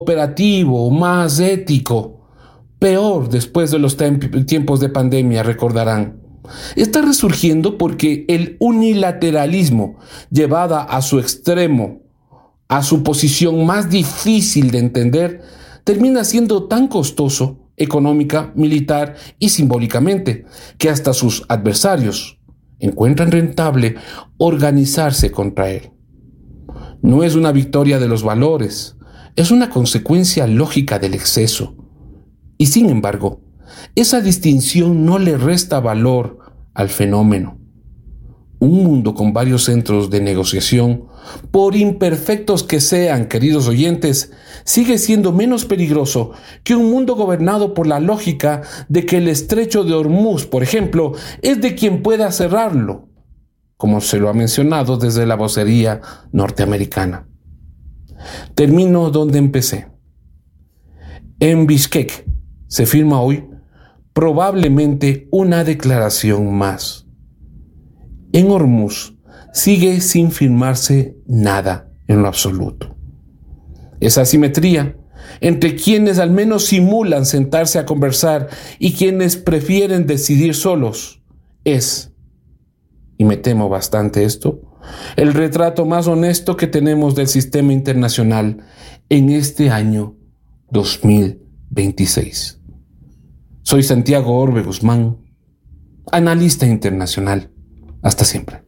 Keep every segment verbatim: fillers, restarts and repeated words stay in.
cooperativo, más ético. Peor después de los temp- tiempos de pandemia, recordarán. Está resurgiendo porque el unilateralismo, llevada a su extremo, a su posición más difícil de entender, termina siendo tan costoso, económica, militar y simbólicamente, que hasta sus adversarios encuentran rentable organizarse contra él. No es una victoria de los valores, es una consecuencia lógica del exceso. Y sin embargo, esa distinción no le resta valor al fenómeno. Un mundo con varios centros de negociación, por imperfectos que sean, queridos oyentes, sigue siendo menos peligroso que un mundo gobernado por la lógica de que el estrecho de Hormuz, por ejemplo, es de quien pueda cerrarlo, como se lo ha mencionado desde la vocería norteamericana. Termino donde empecé. En Bishkek se firma hoy probablemente una declaración más. En Hormuz sigue sin firmarse nada en lo absoluto. Esa asimetría entre quienes al menos simulan sentarse a conversar y quienes prefieren decidir solos es, y me temo bastante esto, el retrato más honesto que tenemos del sistema internacional en este año dos mil veintiséis. Soy Santiago Orbe Guzmán, analista internacional. Hasta siempre.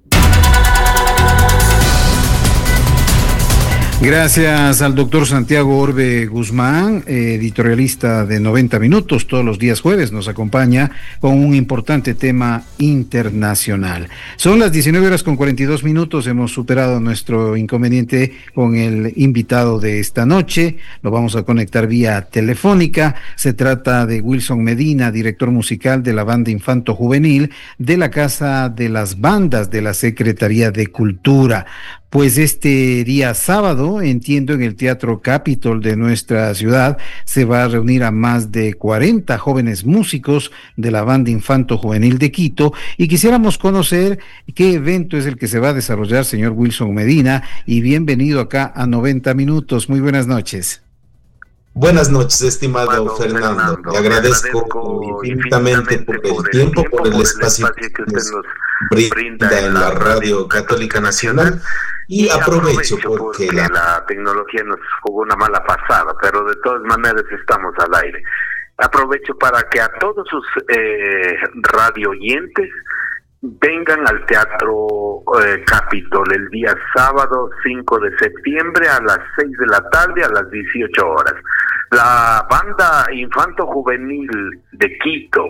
Gracias al doctor Santiago Orbe Guzmán, editorialista de noventa minutos, todos los días jueves nos acompaña con un importante tema internacional. Son las diecinueve horas con cuarenta y dos minutos, hemos superado nuestro inconveniente con el invitado de esta noche, lo vamos a conectar vía telefónica. Se trata de Wilson Medina, director musical de la banda Infanto Juvenil de la Casa de las Bandas de la Secretaría de Cultura. Pues este día sábado, entiendo, en el Teatro Capitol de nuestra ciudad, se va a reunir a más de cuarenta jóvenes músicos de la banda Infanto Juvenil de Quito, y quisiéramos conocer qué evento es el que se va a desarrollar, señor Wilson Medina, y bienvenido acá a noventa minutos. Muy buenas noches. Buenas noches, estimado bueno, Fernando. Fernando. Le agradezco, agradezco infinitamente por el tiempo, por el espacio que nos brinda en la Radio Católica Nacional. Y aprovecho porque la... la tecnología nos jugó una mala pasada, pero de todas maneras estamos al aire. Aprovecho para que a todos sus eh, radio oyentes vengan al Teatro eh, Capitol el día sábado cinco de septiembre a las seis de la tarde, a las dieciocho horas. La banda Infanto Juvenil de Quito,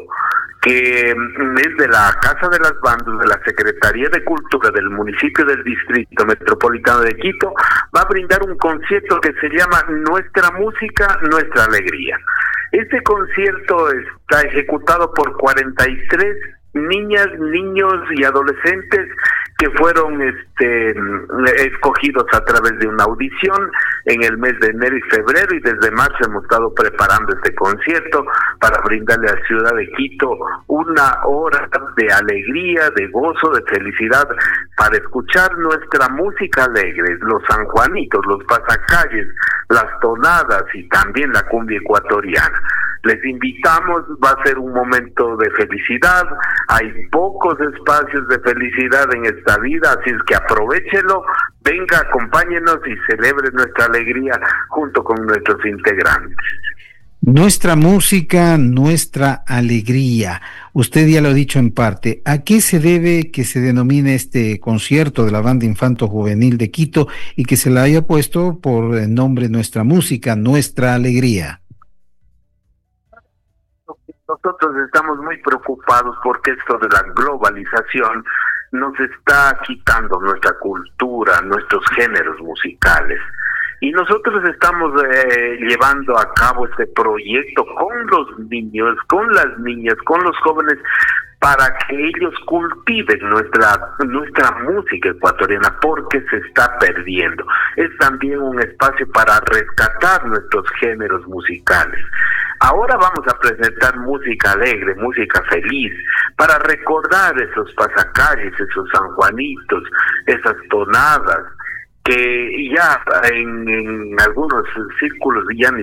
que es de la Casa de las Bandas de la Secretaría de Cultura del municipio del Distrito Metropolitano de Quito, va a brindar un concierto que se llama Nuestra Música, Nuestra Alegría. Este concierto está ejecutado por cuarenta y tres niñas, niños y adolescentes que fueron este escogidos a través de una audición en el mes de enero y febrero, y desde marzo hemos estado preparando este concierto para brindarle a la ciudad de Quito una hora de alegría, de gozo, de felicidad, para escuchar nuestra música alegre, los sanjuanitos, los pasacalles, las tonadas y también la cumbia ecuatoriana. Les invitamos, va a ser un momento de felicidad, hay pocos espacios de felicidad en esta vida, así es que aprovéchelo, venga, acompáñenos y celebre nuestra alegría junto con nuestros integrantes. Nuestra música, nuestra alegría. Usted ya lo ha dicho en parte. ¿A qué se debe que se denomine este concierto de la banda Infanto Juvenil de Quito y que se le haya puesto por nombre Nuestra Música, Nuestra Alegría? Nosotros estamos muy preocupados porque esto de la globalización nos está quitando nuestra cultura, nuestros géneros musicales. Y nosotros estamos eh, llevando a cabo este proyecto con los niños, con las niñas, con los jóvenes, para que ellos cultiven nuestra nuestra música ecuatoriana, porque se está perdiendo. Es también un espacio para rescatar nuestros géneros musicales. Ahora vamos a presentar música alegre, música feliz, para recordar esos pasacalles, esos sanjuanitos, esas tonadas, que ya en, en algunos círculos ya ni